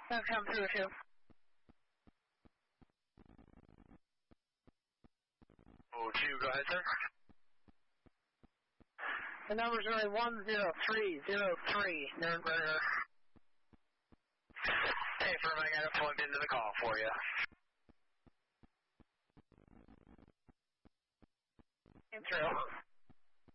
That's come through too. Oh, 2, go ahead, sir. The number's going to be 10303, Nuremberg. Hey, firm, I got it plugged into the call for you. Came through.